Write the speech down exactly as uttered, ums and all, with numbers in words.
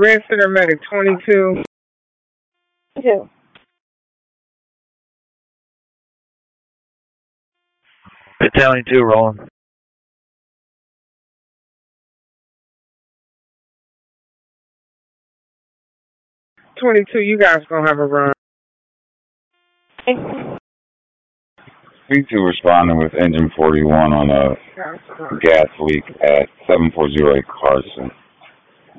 Red Center Medic twenty-two. Two. Battalion two rolling. twenty-two, you guys gonna have a run. C two responding with engine forty-one on a gas leak at seven four zero eight Carson.